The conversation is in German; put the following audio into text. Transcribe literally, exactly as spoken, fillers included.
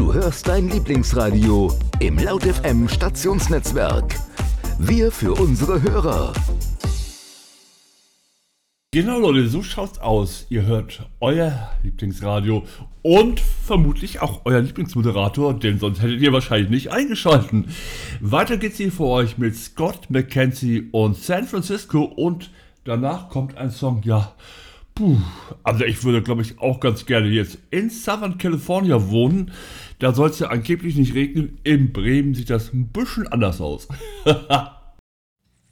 Du hörst dein Lieblingsradio im Laut F M Stationsnetzwerk. Wir für unsere Hörer. Genau, Leute, so schaut's aus. Ihr hört euer Lieblingsradio und vermutlich auch euer Lieblingsmoderator, denn sonst hättet ihr wahrscheinlich nicht eingeschalten. Weiter geht's hier für euch mit Scott McKenzie und San Francisco und danach kommt ein Song, ja, puh, also ich würde, glaube ich, auch ganz gerne jetzt in Southern California wohnen. Da soll es ja angeblich nicht regnen. In Bremen sieht das ein bisschen anders aus.